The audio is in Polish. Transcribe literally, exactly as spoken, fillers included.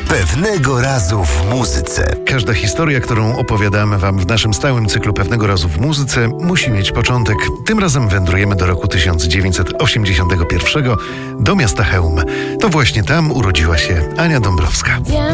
Pewnego razu w muzyce. Każda historia, którą opowiadamy wam w naszym stałym cyklu Pewnego razu w muzyce, musi mieć początek. Tym razem wędrujemy do roku tysiąc dziewięćset osiemdziesiątego pierwszego do miasta Chełm. To właśnie tam urodziła się Ania Dąbrowska.